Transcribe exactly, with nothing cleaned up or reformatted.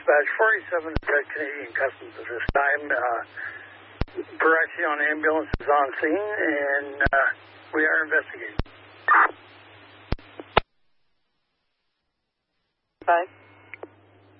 dispatch. forty-seven is at Canadian Customs at this time. Uh, Barachion ambulance is on scene, and uh, we are investigating. Bye.